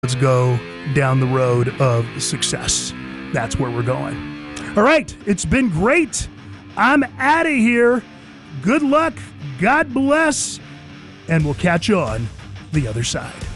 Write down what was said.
Let's go down the road of success. That's where we're going. All right, it's been great. I'm out of here. Good luck. God bless. And we'll catch you on the other side.